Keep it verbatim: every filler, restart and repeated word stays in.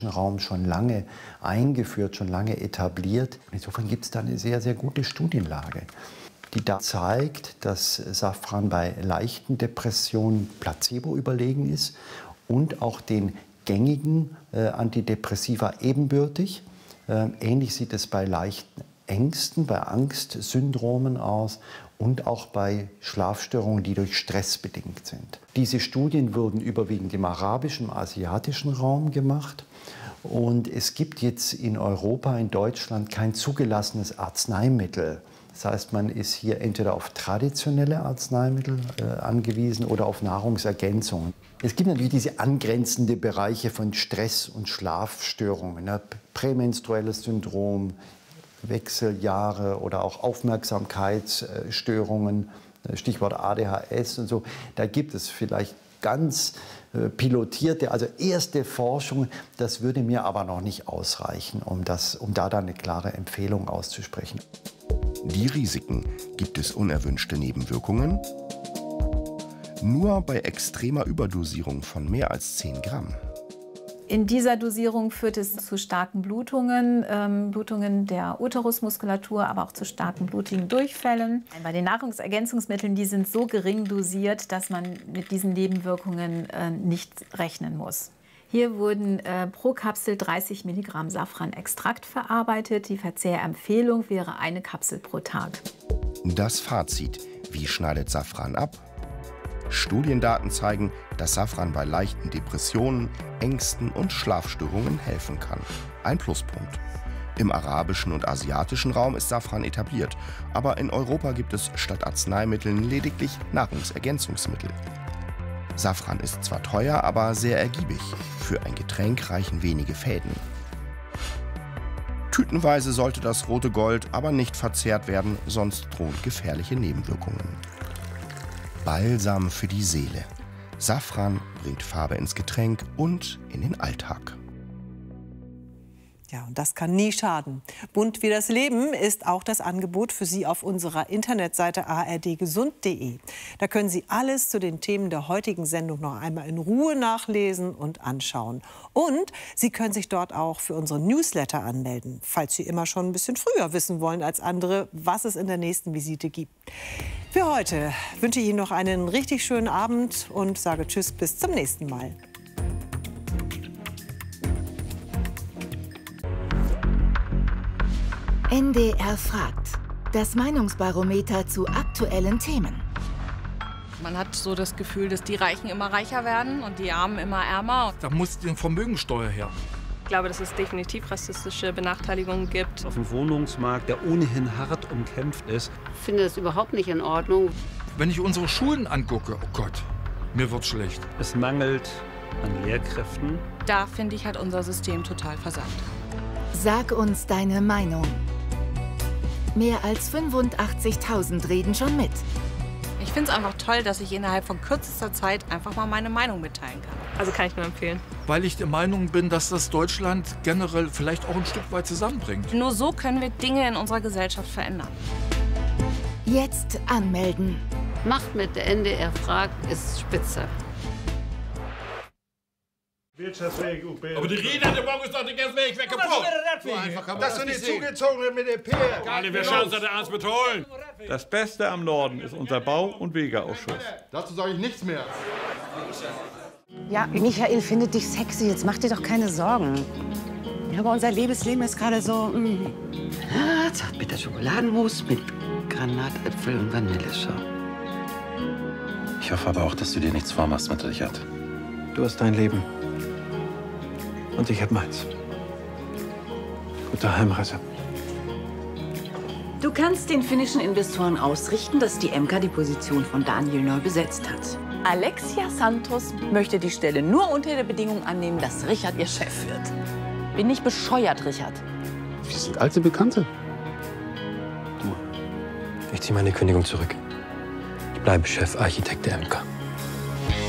Raum schon lange eingeführt, schon lange etabliert. Insofern gibt es da eine sehr, sehr gute Studienlage, die da zeigt, dass Safran bei leichten Depressionen placebo überlegen ist und auch den gängigen äh, Antidepressiva ebenbürtig. Äh, ähnlich sieht es bei leichten Ängsten, bei Angstsyndromen aus und auch bei Schlafstörungen, die durch Stress bedingt sind. Diese Studien wurden überwiegend im arabischen, im asiatischen Raum gemacht. Und es gibt jetzt in Europa, in Deutschland kein zugelassenes Arzneimittel. Das heißt, man ist hier entweder auf traditionelle Arzneimittel äh, angewiesen oder auf Nahrungsergänzungen. Es gibt natürlich diese angrenzenden Bereiche von Stress und Schlafstörungen, ne? Prämenstruelles Syndrom, Wechseljahre oder auch Aufmerksamkeitsstörungen, Stichwort A D H S und so. Da gibt es vielleicht ganz äh, pilotierte, also erste Forschung. Das würde mir aber noch nicht ausreichen, um, das, um da dann eine klare Empfehlung auszusprechen. Die Risiken. Gibt es unerwünschte Nebenwirkungen? Nur bei extremer Überdosierung von mehr als zehn Gramm. In dieser Dosierung führt es zu starken Blutungen, ähm, Blutungen der Uterusmuskulatur, aber auch zu starken blutigen Durchfällen. Bei den Nahrungsergänzungsmitteln, die sind so gering dosiert, dass man mit diesen Nebenwirkungen äh, nicht rechnen muss. Hier wurden äh, pro Kapsel dreißig Milligramm Safranextrakt verarbeitet. Die Verzehrempfehlung wäre eine Kapsel pro Tag. Das Fazit. Wie schneidet Safran ab? Studiendaten zeigen, dass Safran bei leichten Depressionen, Ängsten und Schlafstörungen helfen kann. Ein Pluspunkt. Im arabischen und asiatischen Raum ist Safran etabliert, aber in Europa gibt es statt Arzneimitteln lediglich Nahrungsergänzungsmittel. Safran ist zwar teuer, aber sehr ergiebig. Für ein Getränk reichen wenige Fäden. Tütenweise sollte das rote Gold aber nicht verzehrt werden, sonst drohen gefährliche Nebenwirkungen. Balsam für die Seele. Safran bringt Farbe ins Getränk und in den Alltag. Ja, und das kann nie schaden. Bunt wie das Leben ist auch das Angebot für Sie auf unserer Internetseite a r d gesund punkt de. Da können Sie alles zu den Themen der heutigen Sendung noch einmal in Ruhe nachlesen und anschauen. Und Sie können sich dort auch für unsere Newsletter anmelden, falls Sie immer schon ein bisschen früher wissen wollen als andere, was es in der nächsten Visite gibt. Für heute wünsche ich Ihnen noch einen richtig schönen Abend und sage Tschüss, bis zum nächsten Mal. N D R fragt. Das Meinungsbarometer zu aktuellen Themen. Man hat so das Gefühl, dass die Reichen immer reicher werden und die Armen immer ärmer. Da muss die Vermögensteuer her. Ich glaube, dass es definitiv rassistische Benachteiligungen gibt. Auf dem Wohnungsmarkt, der ohnehin hart umkämpft ist. Ich finde das überhaupt nicht in Ordnung. Wenn ich unsere Schulen angucke, oh Gott, mir wird schlecht. Es mangelt an Lehrkräften. Da, finde ich, hat unser System total versagt. Sag uns deine Meinung. Mehr als fünfundachtzigtausend reden schon mit. Ich finde es einfach toll, dass ich innerhalb von kürzester Zeit einfach mal meine Meinung mitteilen kann. Also kann ich nur empfehlen. Weil ich der Meinung bin, dass das Deutschland generell vielleicht auch ein Stück weit zusammenbringt. Nur so können wir Dinge in unserer Gesellschaft verändern. Jetzt anmelden. Macht mit, der N D R fragt, ist spitze. Aber die Rede an der Morgen ist doch den ganzen Weg weg kaputt. Das sind die zugezogenen mit dem P. Alle, wir schauen uns den Arzt betonen. Das Beste am Norden ist unser Bau- und Wegeausschuss. Dazu sage ich nichts mehr. Ja, Michael findet dich sexy. Jetzt mach dir doch keine Sorgen. Ja, aber unser Liebesleben ist gerade so... Mm. Ah, zartbitter Schokoladenmus mit Granatäpfel und Vanilleschau. Ich hoffe aber auch, dass du dir nichts vormachst mit Richard. Du hast dein Leben. Und ich hab meins. Gute Heimreise. Du kannst den finnischen Investoren ausrichten, dass die Emka die Position von Daniel neu besetzt hat. Alexia Santos möchte die Stelle nur unter der Bedingung annehmen, dass Richard ihr Chef wird. Bin nicht bescheuert, Richard. Wir sind alte Bekannte. Du, ich ziehe meine Kündigung zurück. Ich bleibe Chefarchitekt der Emka.